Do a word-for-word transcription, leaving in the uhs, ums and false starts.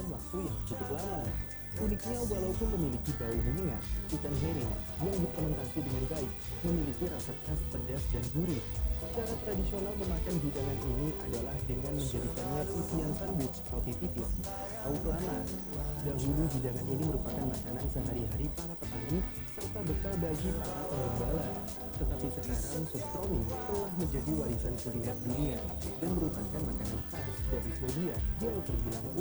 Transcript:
waktu yang cukup lama. Uniknya, walaupun memiliki bau menyengat, ikan herring yang difermentasi dengan baik memiliki rasa khas pedas dan gurih. Cara tradisional memakan hidangan ini adalah dengan menjadikannya isian sandwich roti tipis atau kelana. Dahulu hidangan ini merupakan makanan sehari-hari para petani serta bekal bagi para penggembala. Tetapi sekarang sustroming telah menjadi warisan kuliner dunia dan merupakan makanan khas dari Swedia yang terbilang